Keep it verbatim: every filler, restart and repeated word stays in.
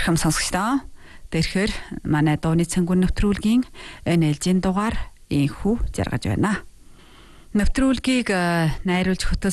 Орхим сонсогчдоо тэрхэр манай дууны цэнгүүн нэвтрүүлгийн энэ ээлжийн дугаар инхүү жаргаж байна. Нэвтрүүлгийг найруулж хөтөл